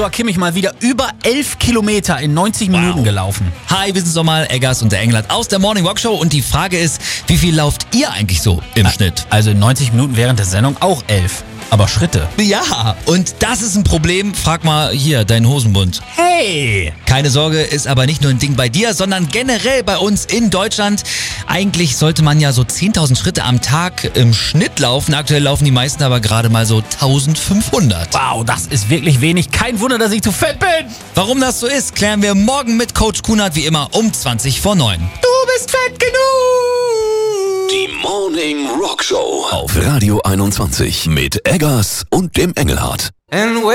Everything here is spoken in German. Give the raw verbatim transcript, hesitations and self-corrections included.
Kimmich mal wieder über elf Kilometer in neunzig Minuten Wow. gelaufen. Hi, wir sind nochmal Eggers und der Engelhardt aus der Morning Walk Show und die Frage ist, wie viel lauft ihr eigentlich so im Schnitt? Also in neunzig Minuten während der Sendung auch elf. Aber Schritte. Ja, und das ist ein Problem. Frag mal hier, deinen Hosenbund. Hey! Keine Sorge, ist aber nicht nur ein Ding bei dir, sondern generell bei uns in Deutschland. Eigentlich sollte man ja so zehntausend Schritte am Tag im Schnitt laufen. Aktuell laufen die meisten aber gerade mal so eintausendfünfhundert. Wow, das ist wirklich wenig. Kein Wunder, dass ich zu fett bin. Warum das so ist, klären wir morgen mit Coach Kunert wie immer um zwanzig vor neun. Du bist fett genug. Die Morning Rock Show auf Radio einundzwanzig mit Eggers und dem Engelhardt. And